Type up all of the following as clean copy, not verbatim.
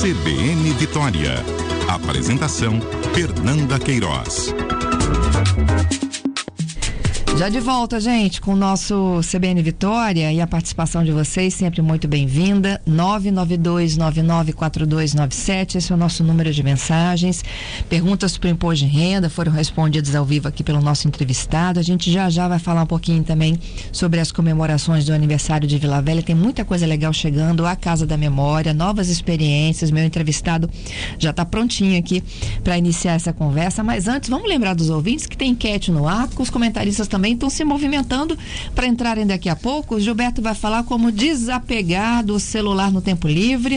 CBN Vitória. Apresentação: Fernanda Queiroz. Já de volta, gente, com o nosso CBN Vitória, e a participação de vocês sempre muito bem-vinda. 992994297, esse é o nosso número de mensagens. Perguntas para o imposto de renda foram respondidas ao vivo aqui pelo nosso entrevistado. A gente já vai falar um pouquinho também sobre as comemorações do aniversário de Vila Velha. Tem muita coisa legal chegando, a Casa da Memória, novas experiências. Meu entrevistado já está prontinho aqui para iniciar essa conversa. Mas antes, vamos lembrar dos ouvintes que tem enquete no ar, que os comentaristas também estão se movimentando para entrarem daqui a pouco. O Gilberto vai falar como desapegar do celular no tempo livre.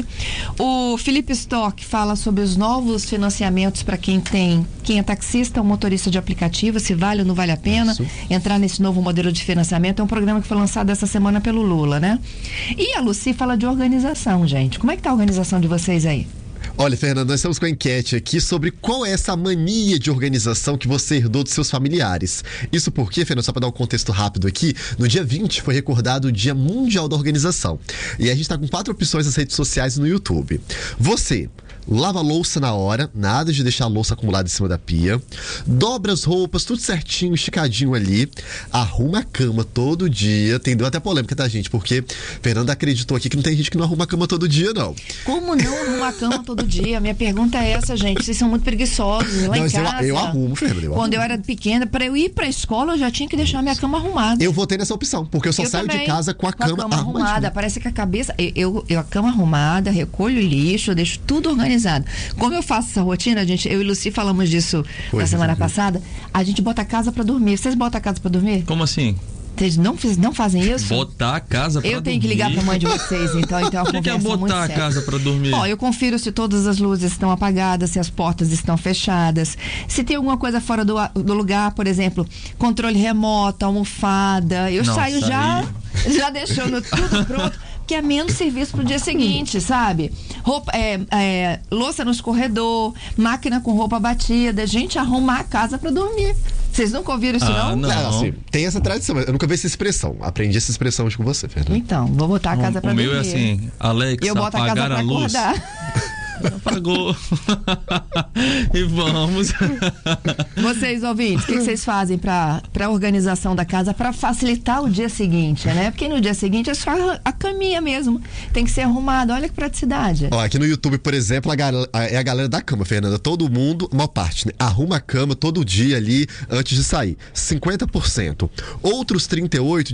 O Felipe Stock fala sobre os novos financiamentos para quem é taxista ou motorista de aplicativo, se vale ou não vale a pena entrar nesse novo modelo de financiamento. É um programa que foi lançado essa semana pelo Lula, né? E a Lucy fala de organização, gente. Como é que tá a organização de vocês aí? Olha, Fernanda, nós estamos com a enquete aqui sobre qual é essa mania de organização que você herdou dos seus familiares. Isso porque, Fernanda, só para dar um contexto rápido aqui, no dia 20 foi recordado o Dia Mundial da Organização. E a gente está com 4 opções nas redes sociais e no YouTube. Você lava a louça na hora, nada de deixar a louça acumulada em cima da pia, dobra as roupas, tudo certinho, esticadinho ali, arruma a cama todo dia. Deu até polêmica, tá, gente? Porque Fernanda acreditou aqui que não tem gente que não arruma a cama todo dia, não. Como não arruma a cama todo dia? Minha pergunta é essa, gente. Vocês são muito preguiçosos. Lá em casa, eu arrumo, Fernanda. Quando eu era pequena, para eu ir pra escola, eu já tinha que deixar minha cama arrumada. Eu votei nessa opção, porque eu só saio também, de casa com a cama arrumada. Parece que a cabeça... Eu a cama arrumada, recolho o lixo, eu deixo tudo organizado. Como eu faço essa rotina, gente, eu e Lucy falamos disso na semana passada, a gente bota a casa pra dormir. Vocês botam a casa pra dormir? Como assim? Vocês não fazem isso? Botar a casa pra dormir? Eu tenho que ligar pra mãe de vocês, então é uma conversa muito séria. O que é botar a casa pra dormir? Ó, eu confiro se todas as luzes estão apagadas, se as portas estão fechadas, se tem alguma coisa fora do lugar, por exemplo, controle remoto, almofada. Eu saio já deixando tudo pronto, que é menos serviço pro dia seguinte, sabe? Roupa, louça no escorredor, máquina com roupa batida, gente, arrumar a casa pra dormir. Vocês nunca ouviram isso, não? Não, assim, tem essa tradição, mas eu nunca vi essa expressão. Aprendi essa expressão hoje com você, Fernanda. Então, vou botar a casa pra dormir. O meu é assim, Alexa, eu boto a casa pra luz. Acordar. Apagou. E vamos. Vocês, ouvintes, o que vocês fazem pra organização da casa, pra facilitar o dia seguinte, né? Porque no dia seguinte é só a caminha mesmo. Tem que ser arrumado. Olha que praticidade. Ó, aqui no YouTube, por exemplo, é a galera da cama, Fernanda. Todo mundo, uma parte, né? Arruma a cama todo dia ali antes de sair. 50%. Outros 38%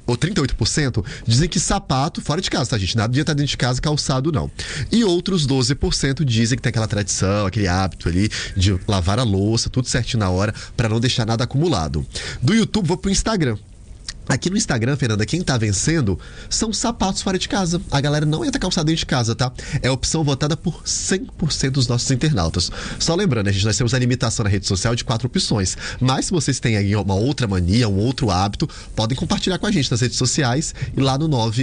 dizem que sapato fora de casa, tá, gente? Nada de estar dentro de casa calçado, não. E outros 12% dizem que tem aquela tradição, aquele hábito ali de lavar a louça, tudo certinho na hora, para não deixar nada acumulado. Do YouTube, vou pro Instagram. Aqui no Instagram, Fernanda, quem tá vencendo são sapatos fora de casa. A galera não entra calçado dentro de casa, tá? É a opção votada por 100% dos nossos internautas. Só lembrando, né, gente, nós temos a limitação na rede social de 4 opções. Mas se vocês têm aí uma outra mania, um outro hábito, podem compartilhar com a gente nas redes sociais e lá no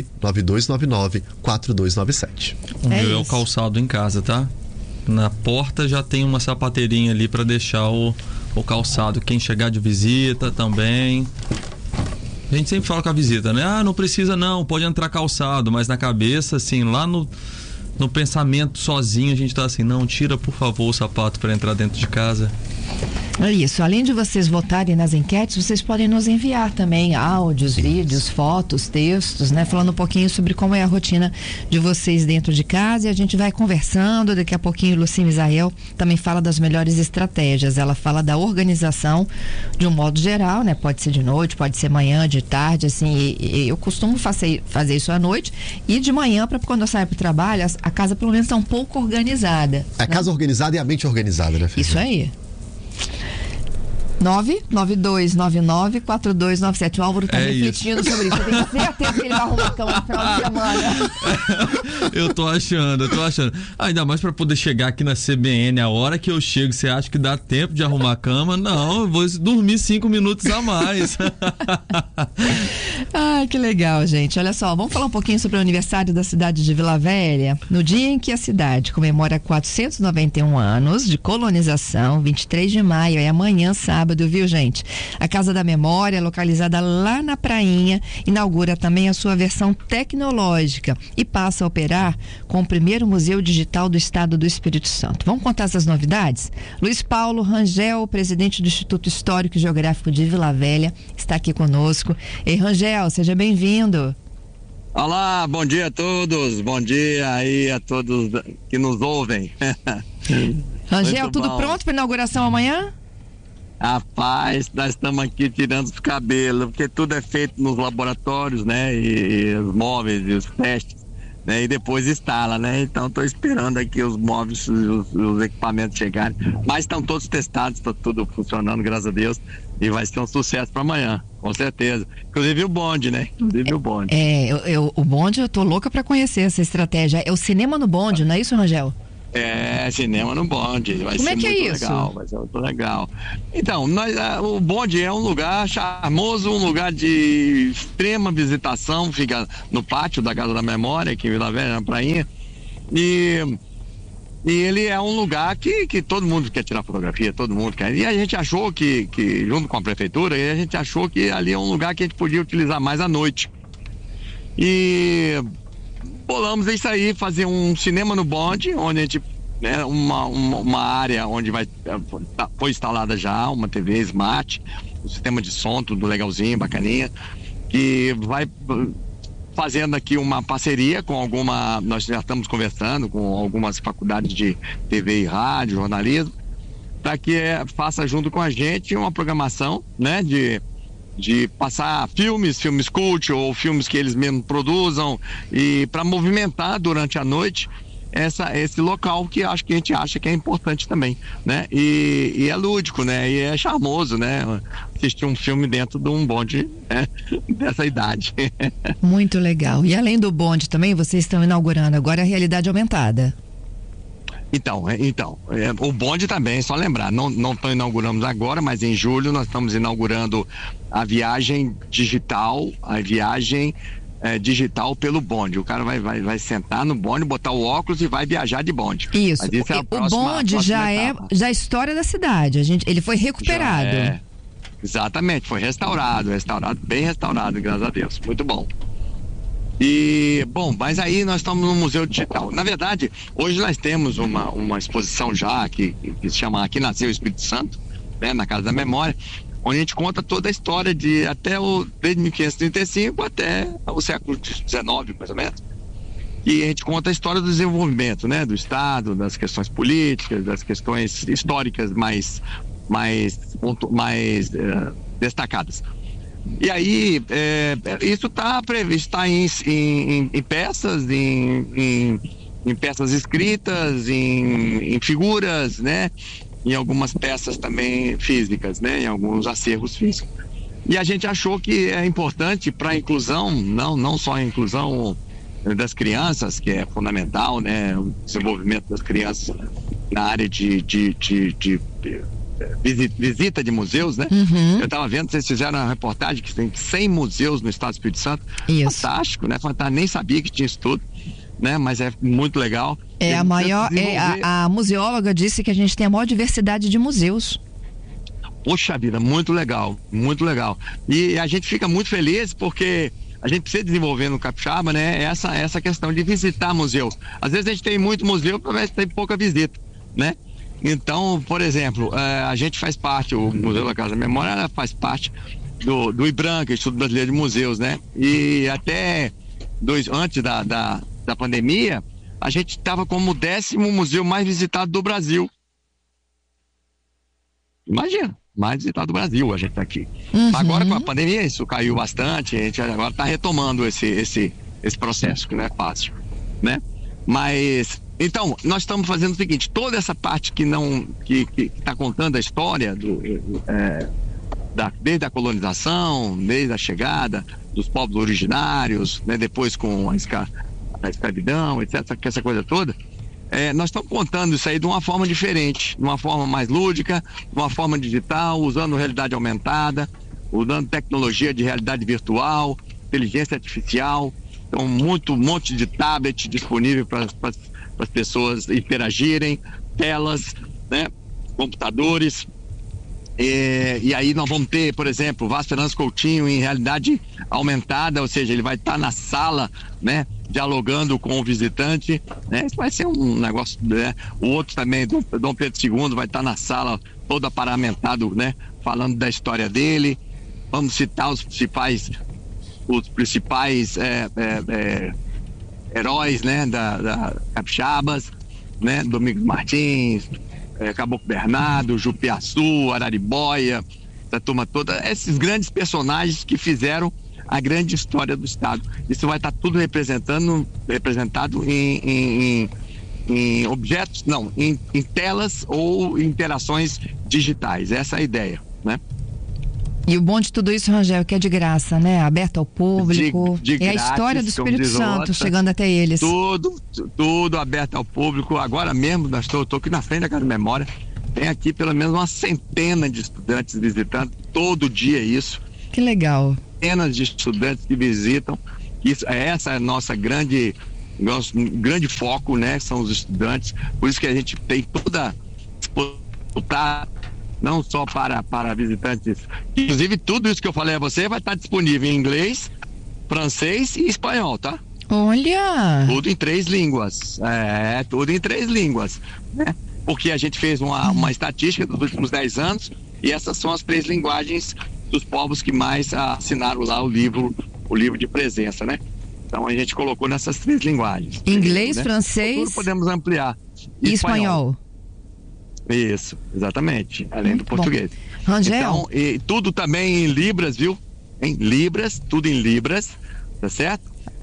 992994297. O meu é o calçado em casa, tá? Na porta já tem uma sapateirinha ali para deixar o calçado. Quem chegar de visita também... A gente sempre fala com a visita, né? Ah, não precisa não, pode entrar calçado, mas na cabeça, assim, lá no pensamento sozinho, a gente tá assim, não, tira por favor o sapato para entrar dentro de casa. É isso, além de vocês votarem nas enquetes, vocês podem nos enviar também áudios, vídeos, fotos, textos, né? Falando um pouquinho sobre como é a rotina de vocês dentro de casa, e a gente vai conversando. Daqui a pouquinho Lucy Misael também fala das melhores estratégias. Ela fala da organização de um modo geral, né? Pode ser de noite, pode ser manhã, de tarde, assim, e eu costumo fazer isso à noite e de manhã, para quando eu saio pro trabalho, a casa pelo menos está um pouco organizada. A casa organizada e a mente organizada, né, Fernanda? Isso aí. 992994297. O Álvaro tá refletindo sobre isso. Eu tenho certeza que ele vai arrumar a cama no final de semana. Eu tô achando. Ainda mais pra poder chegar aqui na CBN a hora que eu chego. Você acha que dá tempo de arrumar a cama? Não, eu vou dormir 5 minutos a mais. Ai, que legal, gente. Olha só, vamos falar um pouquinho sobre o aniversário da cidade de Vila Velha. No dia em que a cidade comemora 491 anos de colonização, 23 de maio, é amanhã, sábado, sábado, viu, gente? A Casa da Memória, localizada lá na Prainha, inaugura também a sua versão tecnológica e passa a operar com o primeiro museu digital do estado do Espírito Santo. Vamos contar essas novidades? Luiz Paulo Rangel, presidente do Instituto Histórico e Geográfico de Vila Velha, está aqui conosco. Ei, Rangel, seja bem-vindo. Olá, bom dia a todos, bom dia aí a todos que nos ouvem. Rangel, Muito tudo bom. pronto para inauguração amanhã? Rapaz, nós estamos aqui tirando os cabelos, porque tudo é feito nos laboratórios, né? E os móveis e os testes, né? E depois instala, né? Então estou esperando aqui os móveis, os equipamentos chegarem. Mas estão todos testados, está tudo funcionando, graças a Deus. E vai ser um sucesso para amanhã, com certeza. Inclusive o bonde, né? O bonde, eu tô louca para conhecer essa estratégia. É o cinema no bonde, não é isso, Rangel? É, cinema no bonde. Vai Como ser é que muito é isso? legal, vai ser muito legal. Então, o bonde é um lugar charmoso, um lugar de extrema visitação, fica no pátio da Casa da Memória, aqui em Vila Velha, na Prainha. E ele é um lugar que todo mundo quer tirar fotografia, todo mundo quer. E a gente achou que junto com a prefeitura, a gente achou que ali é um lugar que a gente podia utilizar mais à noite. E bolamos isso aí, fazer um cinema no bonde, onde a gente, né, uma área onde foi instalada já uma TV Smart, um sistema de som, tudo legalzinho, bacaninha, que vai fazendo aqui uma parceria com nós já estamos conversando com algumas faculdades de TV e rádio, jornalismo, para que faça junto com a gente uma programação, né, de passar filmes cult ou filmes que eles mesmos produzam, e para movimentar durante a noite esse local que a gente acha que é importante também, né? E é lúdico, né? E é charmoso, né? Assistir um filme dentro de um bonde, né? Dessa idade. Muito legal. E além do bonde também, vocês estão inaugurando agora a realidade aumentada. Então, o bonde também, só lembrar, não inauguramos agora, mas em julho nós estamos inaugurando a viagem digital, digital pelo bonde. O cara vai sentar no bonde, botar o óculos e vai viajar de bonde. Isso. O bonde já é a história da cidade. Ele foi recuperado. Exatamente, foi restaurado, bem restaurado, graças a Deus. Muito bom. E, mas aí nós estamos no Museu Digital. Na verdade, hoje nós temos uma exposição já que se chama Aqui Nasceu o Espírito Santo, né, na Casa da Memória, onde a gente conta toda a história desde 1535 até o século XIX, mais ou menos. E a gente conta a história do desenvolvimento, né, do Estado, das questões políticas, das questões históricas mais destacadas. E aí, isso está previsto, está em peças, em peças escritas, em figuras, né? Em algumas peças também físicas, né? Em alguns acervos físicos. E a gente achou que é importante para a inclusão, não só a inclusão das crianças, que é fundamental, né? O desenvolvimento das crianças na área de visita de museus, né? Uhum. Eu estava vendo, vocês fizeram uma reportagem que tem 100 museus no estado do Espírito Santo. Isso. Fantástico, né? Nem sabia que tinha isso tudo, né? Mas é muito legal. A museóloga disse que a gente tem a maior diversidade de museus. Poxa vida, muito legal, muito legal. E a gente fica muito feliz porque a gente precisa desenvolver no Capixaba, né? Essa questão de visitar museus. Às vezes a gente tem muito museu, mas tem pouca visita, né? Então, por exemplo, a gente faz parte, o Museu da Casa da Memória faz parte do IBRAM, que é o Instituto Brasileiro de Museus, né? E até antes da pandemia, a gente estava como o 10º museu mais visitado do Brasil. Imagina, mais visitado do Brasil, a gente está aqui. Uhum. Agora com a pandemia isso caiu bastante, a gente agora está retomando esse processo, que não é fácil, né? Mas, então, nós estamos fazendo o seguinte, toda essa parte que está contando a história desde a colonização, desde a chegada dos povos originários, né, depois com a escravidão, etc., essa coisa toda, nós estamos contando isso aí de uma forma diferente, de uma forma mais lúdica, de uma forma digital, usando realidade aumentada, usando tecnologia de realidade virtual, inteligência artificial. Então, um monte de tablet disponível para as pessoas interagirem, telas, né, computadores. E aí nós vamos ter, por exemplo, Vasco Fernandes Coutinho em realidade aumentada, ou seja, ele vai estar na sala, né, dialogando com o visitante, né? Isso vai ser um negócio, né? O outro também, Dom Pedro II, vai estar na sala todo aparamentado, né, falando da história dele. Vamos citar os principais heróis, né, da Capixabas, né, Domingos Martins, Caboclo Bernardo, Jupiaçu, Araribóia, essa turma toda, esses grandes personagens que fizeram a grande história do estado. Isso vai estar tudo representado em objetos, não, em telas ou interações digitais. Essa é a ideia, né? E o bom de tudo isso, Rangel, que é de graça, né? Aberto ao público. De é a história do Espírito Santo chegando até eles. Tudo aberto ao público. Agora mesmo, estou aqui na frente da Casa da Memória. Tem aqui pelo menos uma centena de estudantes visitando todo dia isso. Que legal. Centenas de estudantes que visitam. Essa é a nosso grande foco, né? São os estudantes. Por isso que a gente tem toda não só para visitantes. Inclusive, tudo isso que eu falei a você vai estar disponível em inglês, francês e espanhol, tá? Olha! Tudo em 3 línguas. Tudo em 3 línguas, né? Porque a gente fez uma estatística dos últimos 10 anos e essas são as 3 linguagens dos povos que mais assinaram lá o livro de presença, né? Então a gente colocou nessas 3 linguagens. Inglês, né? Francês. Tudo podemos ampliar. E espanhol. Isso, exatamente, além do português. Rangel. Então, e tudo também em libras, viu? Em libras, tudo em libras, tá certo?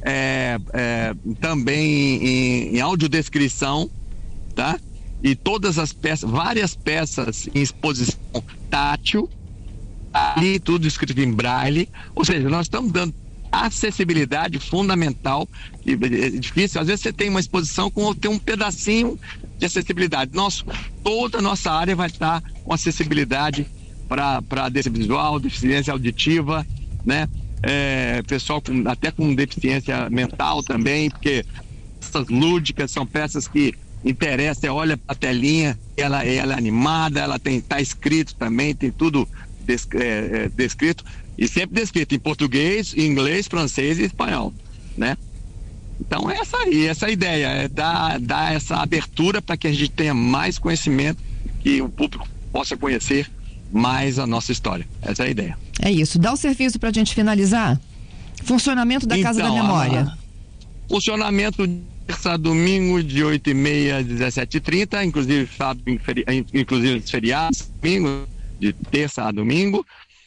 Também em audiodescrição, tá? E todas as peças, várias peças em exposição tátil, ali tudo escrito em braille, ou seja, nós estamos dando acessibilidade fundamental. É difícil, às vezes você tem uma exposição tem um pedacinho de acessibilidade. Toda a nossa área vai estar com acessibilidade para deficiência visual, deficiência auditiva, né? Pessoal até com deficiência mental também, porque essas lúdicas são peças que interessam. Você olha para a telinha, ela é animada, ela tá escrito também, tem tudo descrito, e sempre descrito em português, inglês, francês e espanhol, né? Então essa é a ideia, é dar essa abertura para que a gente tenha mais conhecimento, que o público possa conhecer mais a nossa história. Essa é a ideia. É isso. Dá o serviço para a gente finalizar. Funcionamento da Casa da Memória. Funcionamento de terça a domingo, de 8h30 às 17h30, inclusive inclusive feriados, domingo, de terça a domingo.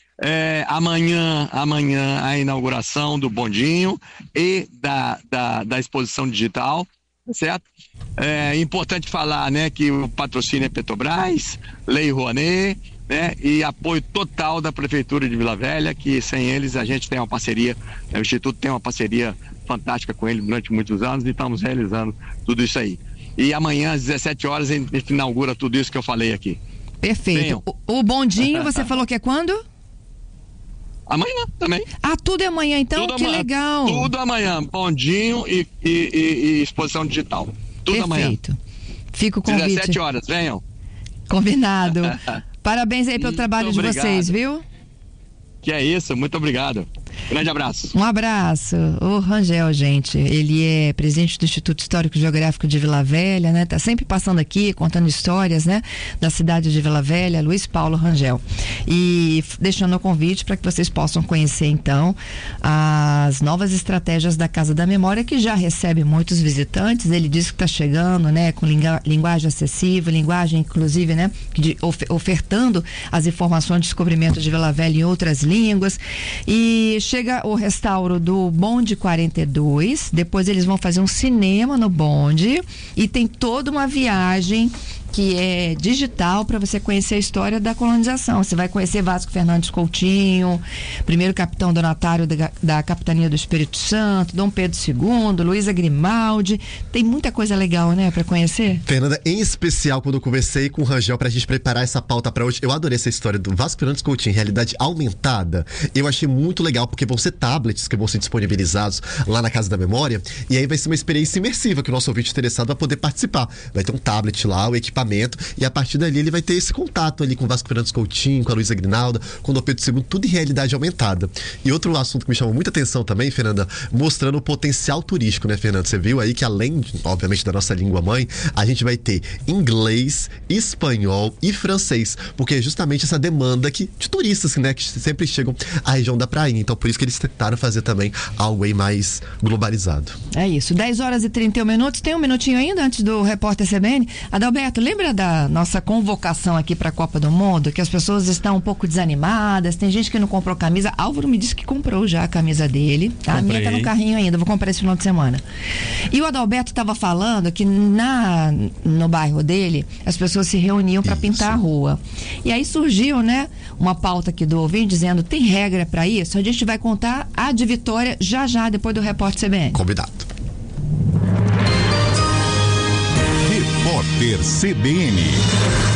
Amanhã a inauguração do bondinho e da exposição digital, certo? É importante falar, né, que o patrocínio é Petrobras, Lei Rouanet, né, e apoio total da Prefeitura de Vila Velha, que sem eles a gente tem uma parceria, o Instituto tem uma parceria fantástica com ele durante muitos anos e estamos realizando tudo isso aí. E amanhã às 17 horas a gente inaugura tudo isso que eu falei aqui. Perfeito. O bondinho você falou que é quando? Amanhã também. Tudo é amanhã, então? Que legal. Tudo amanhã. Bondinho e exposição digital. Tudo amanhã. Perfeito. Fica o convite. 17 horas, venham. Combinado. Parabéns aí pelo trabalho de vocês, viu? Que é isso, muito obrigado. Grande abraço. Um abraço. O Rangel, gente, ele é presidente do Instituto Histórico e Geográfico de Vila Velha, né? Tá sempre passando aqui, contando histórias, né? Da cidade de Vila Velha, Luiz Paulo Rangel. E deixando o convite para que vocês possam conhecer, então, as novas estratégias da Casa da Memória, que já recebe muitos visitantes. Ele disse que está chegando, né? Com linguagem acessível, linguagem, inclusive, né? Ofertando as informações de descobrimento de Vila Velha em outras línguas. E chega o restauro do Bonde 42, depois eles vão fazer um cinema no bonde e tem toda uma viagem que é digital para você conhecer a história da colonização. Você vai conhecer Vasco Fernandes Coutinho, primeiro capitão donatário da Capitania do Espírito Santo, Dom Pedro II, Luísa Grimaldi. Tem muita coisa legal, né, para conhecer. Fernanda, em especial quando eu conversei com o Rangel pra gente preparar essa pauta para hoje, eu adorei essa história do Vasco Fernandes Coutinho, realidade aumentada. Eu achei muito legal, porque vão ser tablets que vão ser disponibilizados lá na Casa da Memória, e aí vai ser uma experiência imersiva que o nosso ouvinte interessado vai poder participar. Vai ter um tablet lá, o equipamento equipamento, e a partir dali ele vai ter esse contato ali com o Vasco Fernandes Coutinho, com a Luísa Grinalda, com o Dom Pedro II, tudo em realidade aumentada. E outro assunto que me chamou muita atenção também, Fernanda, mostrando o potencial turístico, né, Fernanda? Você viu aí que além, obviamente, da nossa língua mãe, a gente vai ter inglês, espanhol e francês, porque é justamente essa demanda de turistas, né, que sempre chegam à região da prainha. Então, por isso que eles tentaram fazer também algo aí mais globalizado. É isso. 10 horas e 31 minutos. Tem um minutinho ainda antes do repórter CBN. Adalberto, lembra da nossa convocação aqui para a Copa do Mundo? Que as pessoas estão um pouco desanimadas, tem gente que não comprou camisa. Álvaro me disse que comprou já a camisa dele. A minha tá no carrinho ainda, vou comprar esse final de semana. E o Adalberto estava falando que no bairro dele, as pessoas se reuniam para pintar a rua. E aí surgiu, né, uma pauta aqui do ouvinte dizendo, tem regra para isso? A gente vai contar a de Vitória já depois do repórter CBN. Convidado. Repórter CBN.